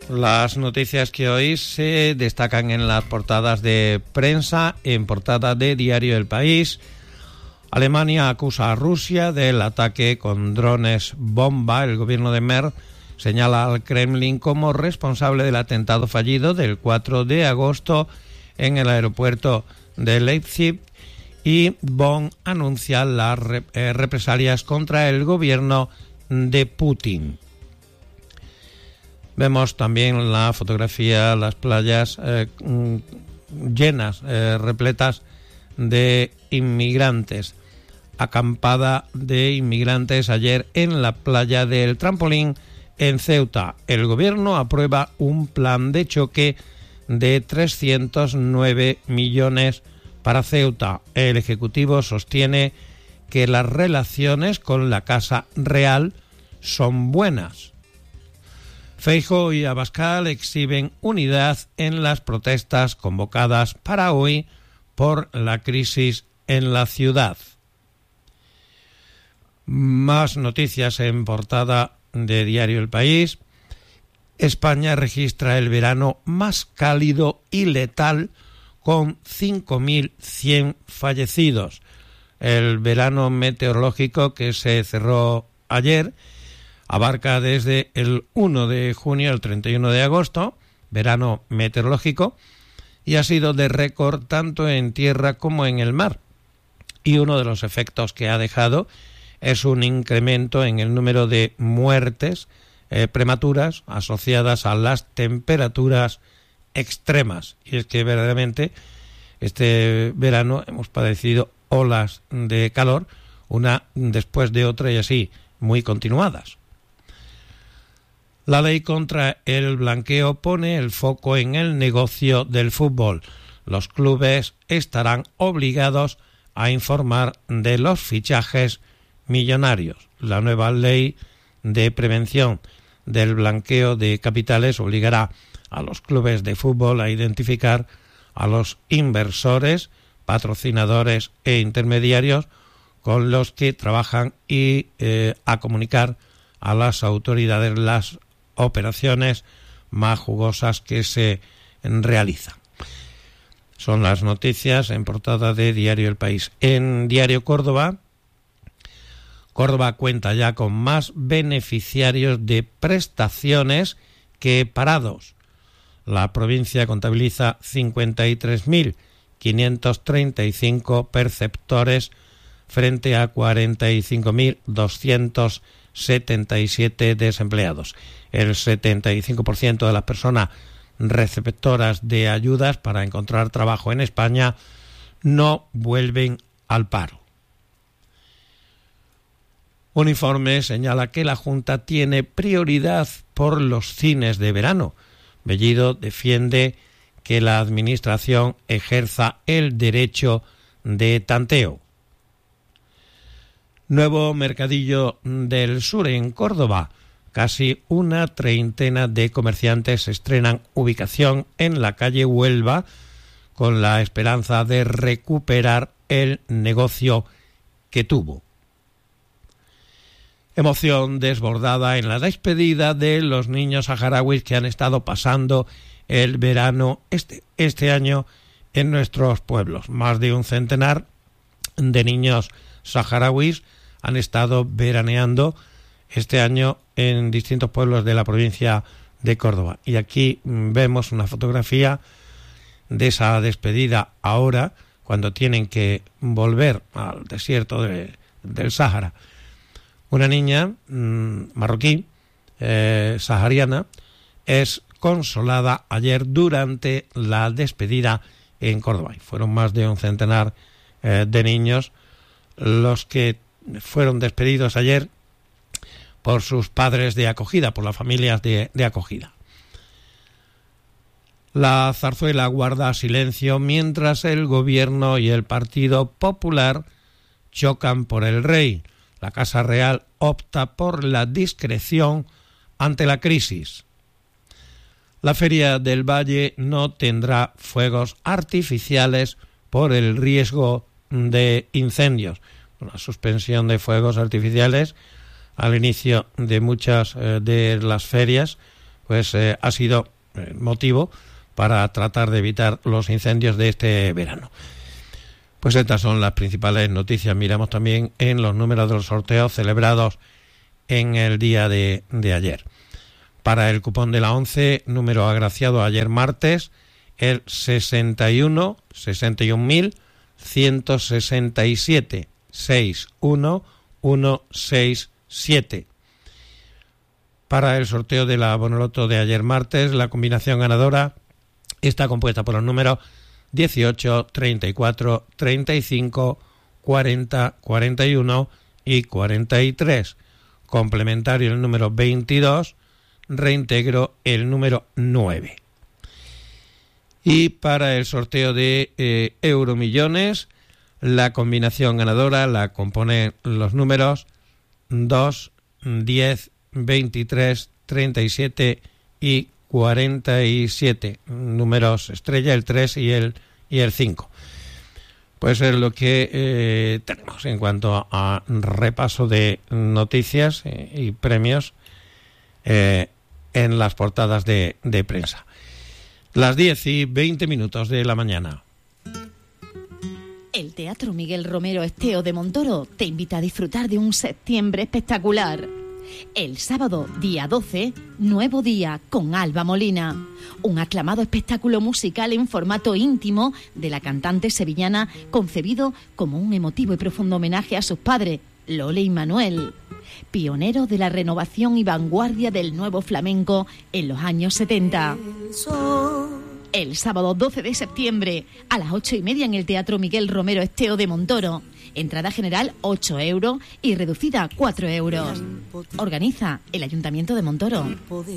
Las noticias que hoy se destacan en las portadas de prensa, en portada de Diario El País. Alemania acusa a Rusia del ataque con drones bomba. El gobierno de Merz señala al Kremlin como responsable del atentado fallido del 4 de agosto en el aeropuerto de Leipzig, y Bonn anuncia las represalias contra el gobierno de Putin. Vemos también la fotografía, las playas llenas, repletas de inmigrantes. Acampada de inmigrantes ayer en la playa del Trampolín en Ceuta. El gobierno aprueba un plan de choque de 309 millones para Ceuta. El Ejecutivo sostiene que las relaciones con la Casa Real son buenas. Feijóo y Abascal exhiben unidad en las protestas convocadas para hoy por la crisis en la ciudad. Más noticias en portada de Diario El País. España registra el verano más cálido y letal con 5.100 fallecidos. El verano meteorológico que se cerró ayer abarca desde el 1 de junio al 31 de agosto, verano meteorológico, y ha sido de récord tanto en tierra como en el mar. Y uno de los efectos que ha dejado es un incremento en el número de muertes prematuras asociadas a las temperaturas extremas. Y es que verdaderamente este verano hemos padecido olas de calor, una después de otra y así, muy continuadas. La ley contra el blanqueo pone el foco en el negocio del fútbol. Los clubes estarán obligados a informar de los fichajes millonarios. La nueva ley de prevención del blanqueo de capitales obligará a los clubes de fútbol a identificar a los inversores, patrocinadores e intermediarios con los que trabajan y a comunicar a las autoridades las operaciones más jugosas que se realizan. Son las noticias en portada de Diario El País. En Diario Córdoba, Córdoba cuenta ya con más beneficiarios de prestaciones que parados. La provincia contabiliza 53.535 perceptores frente a 45.277 desempleados. El 75% de las personas receptoras de ayudas para encontrar trabajo en España no vuelven al paro. Un informe señala que la Junta tiene prioridad por los cines de verano. Bellido defiende que la Administración ejerza el derecho de tanteo. Nuevo Mercadillo del Sur en Córdoba. Casi una treintena de comerciantes estrenan ubicación en la calle Huelva con la esperanza de recuperar el negocio que tuvo. Emoción desbordada en la despedida de los niños saharauis que han estado pasando el verano este año en nuestros pueblos. Más de un centenar de niños saharauis han estado veraneando este año en distintos pueblos de la provincia de Córdoba. Y aquí vemos una fotografía de esa despedida ahora, cuando tienen que volver al desierto del Sáhara. Una niña marroquí, sahariana, es consolada ayer durante la despedida en Córdoba. Y fueron más de un centenar de niños los que fueron despedidos ayer por sus padres de acogida, por las familias de acogida. La zarzuela guarda silencio mientras el gobierno y el Partido Popular chocan por el rey. La Casa Real opta por la discreción ante la crisis. La Feria del Valle no tendrá fuegos artificiales por el riesgo de incendios. Una suspensión de fuegos artificiales al inicio de muchas de las ferias pues ha sido motivo para tratar de evitar los incendios de este verano. Pues estas son las principales noticias. Miramos también en los números de los sorteos celebrados en el día de ayer. Para el cupón de la 11, número agraciado ayer martes, el 61.167, 61167. Para el sorteo de la Bonoloto de ayer martes, la combinación ganadora está compuesta por los números 18, 34, 35, 40, 41 y 43. Complementario el número 22, reintegro el número 9. Y para el sorteo de Euromillones, la combinación ganadora la componen los números 2, 10, 23, 37 y 47. Números estrella, el 3 y el 5. Pues es lo que tenemos en cuanto a repaso de noticias y premios en las portadas de prensa. Las 10:20 de la mañana. El Teatro Miguel Romero Esteo de Montoro te invita a disfrutar de un septiembre espectacular. El sábado, día 12, Nuevo Día con Alba Molina. Un aclamado espectáculo musical en formato íntimo de la cantante sevillana, concebido como un emotivo y profundo homenaje a sus padres, Lole y Manuel, pioneros de la renovación y vanguardia del nuevo flamenco en los años 70. El sábado 12 de septiembre a las 8:30 en el Teatro Miguel Romero Esteo de Montoro. Entrada general 8 euros y reducida 4 euros. Organiza el Ayuntamiento de Montoro.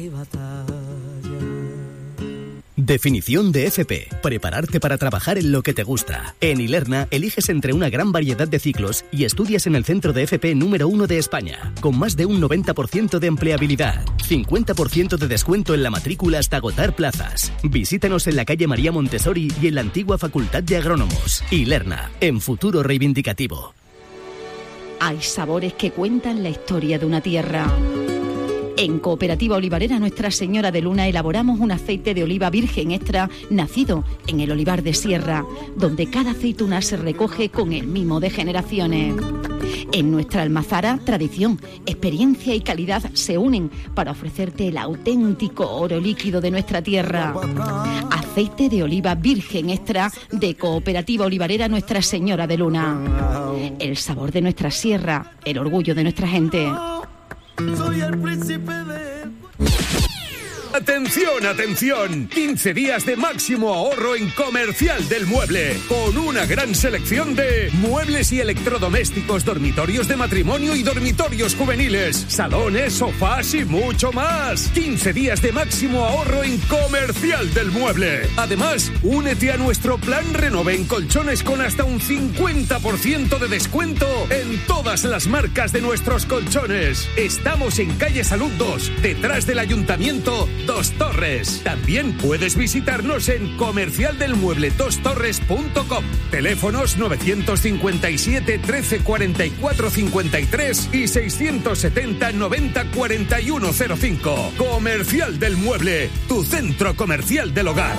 Definición de FP. Prepararte para trabajar en lo que te gusta. En Ilerna eliges entre una gran variedad de ciclos y estudias en el centro de FP número 1 de España, con más de un 90% de empleabilidad, 50% de descuento en la matrícula hasta agotar plazas. Visítanos en la calle María Montessori y en la antigua Facultad de Agrónomos. Ilerna, en futuro reivindicativo. Hay sabores que cuentan la historia de una tierra. En Cooperativa Olivarera Nuestra Señora de Luna elaboramos un aceite de oliva virgen extra nacido en el olivar de Sierra, donde cada aceituna se recoge con el mimo de generaciones. En nuestra almazara, tradición, experiencia y calidad se unen para ofrecerte el auténtico oro líquido de nuestra tierra. Aceite de oliva virgen extra de Cooperativa Olivarera Nuestra Señora de Luna. El sabor de nuestra sierra, el orgullo de nuestra gente. Soy el príncipe de... ¡Atención, atención! 15 días de máximo ahorro en Comercial del Mueble, con una gran selección de muebles y electrodomésticos, dormitorios de matrimonio y dormitorios juveniles, salones, sofás y mucho más. 15 días de máximo ahorro en Comercial del Mueble. Además, únete a nuestro plan Renove en colchones con hasta un 50% de descuento en todas las marcas de nuestros colchones. Estamos en calle Salud 2, detrás del Ayuntamiento Dos Torres. También puedes visitarnos en comercialdelmueble2torres.com. Teléfonos 957 13 44 53 y 670 90 41 05. Comercial del Mueble, tu centro comercial del hogar.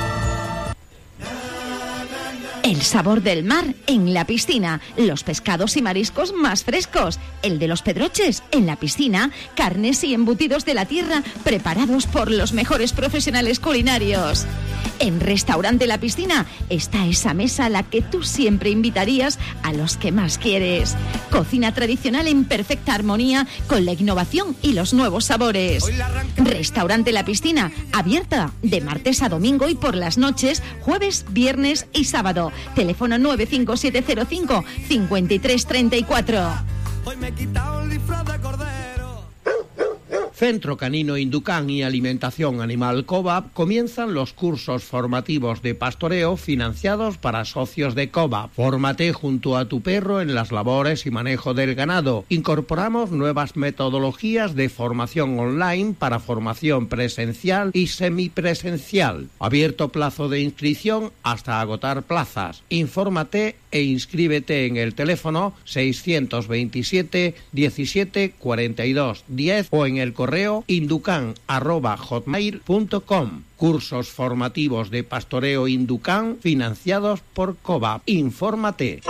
El sabor del mar en la piscina, los pescados y mariscos más frescos, el de los pedroches en la piscina, carnes y embutidos de la tierra preparados por los mejores profesionales culinarios. En Restaurante La Piscina está esa mesa a la que tú siempre invitarías a los que más quieres. Cocina tradicional en perfecta armonía con la innovación y los nuevos sabores. Restaurante La Piscina, abierta de martes a domingo y por las noches, jueves, viernes y sábado. Teléfono 95705 5334. Hoy me he quitado el disfraz de cordero. Centro Canino Inducán y Alimentación Animal COVAP comienzan los cursos formativos de pastoreo financiados para socios de COVAP. Fórmate junto a tu perro en las labores y manejo del ganado. Incorporamos nuevas metodologías de formación online para formación presencial y semipresencial. Abierto plazo de inscripción hasta agotar plazas. Infórmate e inscríbete en el teléfono 627 17 42 10 o en el correo correo inducan@hotmail.com. Cursos formativos de pastoreo Inducan financiados por COVAP. Infórmate.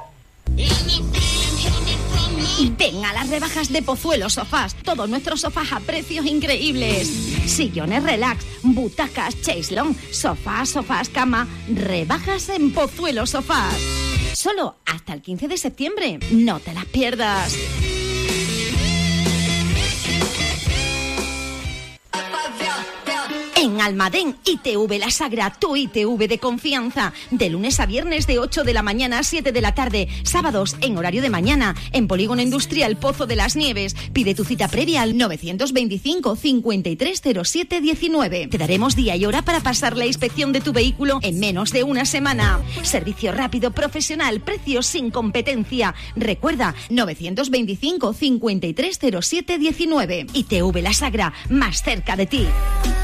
Ven a las rebajas de Pozuelo Sofás. Todos nuestros sofás a precios increíbles. Sillones relax, butacas, chaiselong, sofás, cama. Rebajas en Pozuelo Sofás. Solo hasta el 15 de septiembre. No te las pierdas. En Almadén, ITV La Sagra, tu ITV de confianza. De lunes a viernes de 8 de la mañana a 7 de la tarde. Sábados en horario de mañana. En Polígono Industrial Pozo de las Nieves. Pide tu cita previa al 925 5307 19. Te daremos día y hora para pasar la inspección de tu vehículo en menos de una semana. Servicio rápido, profesional, precios sin competencia. Recuerda, 925 5307 19. ITV La Sagra, más cerca de ti.